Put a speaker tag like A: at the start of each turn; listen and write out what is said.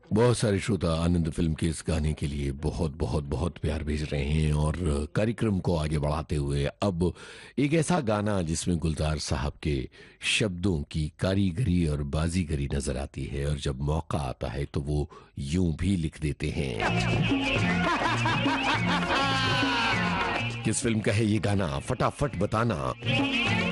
A: बहुत सारे श्रोता आनंद फिल्म के इस गाने के लिए बहुत बहुत बहुत प्यार भेज रहे हैं और कार्यक्रम को आगे बढ़ाते हुए अब एक ऐसा गाना जिसमें गुलजार साहब के शब्दों की कारीगरी और बाजीगरी नजर आती है और जब मौका आता है तो वो यूं भी लिख देते हैं। किस फिल्म का है ये गाना, फटाफट बताना।